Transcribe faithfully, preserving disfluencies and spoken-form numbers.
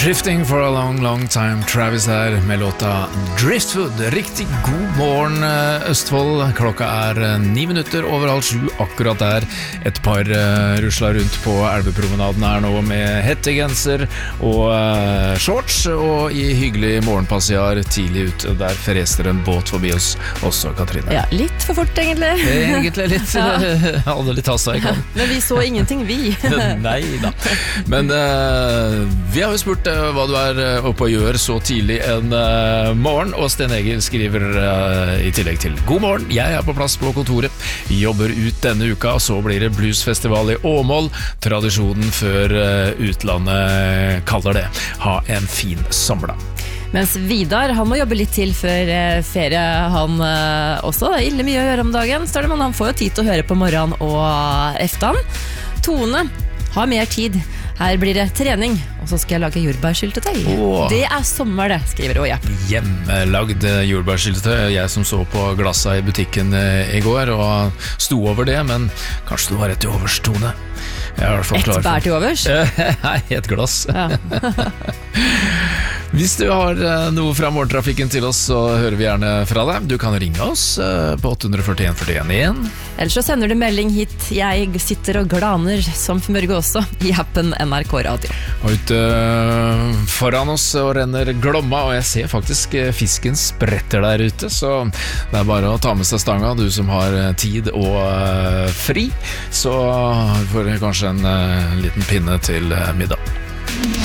Drifting for a long, long time. Travis her med låta Driftwood. Riktig god morgen, Østfold. Klokka er ni minutter over halv sju. Akkurat der. Et par uh, rusler rundt på Elvepromenaden her nå med hettegenser og uh, shorts, og i hyggelig morgenpassiar tidlig ut. Der freser en båt forbi oss også, Katrine. Ja, litt for fort egentlig. Egentlig litt. Ja. Hadde litt hasta i kan. Men vi så ingenting, vi. Nei da. Men uh, vi har jo spurt hva du er oppe og gjør så tidlig en uh, morgen, og Sten Egil skriver uh, i tillegg til God morgen, jeg er på plass på kontoret, jobber ut denne uka, så blir det bluesfestival i Åmål, tradisjonen før uh, utlandet kaller det. Ha en fin sommer da. Mens Vidar, han må jobbe litt til før uh, ferie, han uh, også, det er ille mye å gjøre om dagen, står det, men han får jo tid til å høre på morgen og eftan. Tone har mer tid. Her blir det trening, og så skal jeg lage jordbærsyltetøy. Oh. Det er sommer det, skriver Åja. Hjemmelagd jordbærsyltetøy. Jeg som så på glassa i butikken i går og sto over det, men kanskje du har et til overs, Tone. Et bær til overs? Nei, et glass. Ja. Hvis du har noe fra morgentrafikken til oss, så hører vi gjerne fra deg. Du kan ringe oss på åtte fire en fire en en. Eller så sender du melding hit. Jeg sitter og glaner som Mørge også i appen N R K Radio. Og ute foran oss og renner Glomma, og jeg ser faktisk fisken spretter der ute, så det er bare å ta med seg stanga, du som har tid og fri. Så får du kanskje en liten pinne til middag.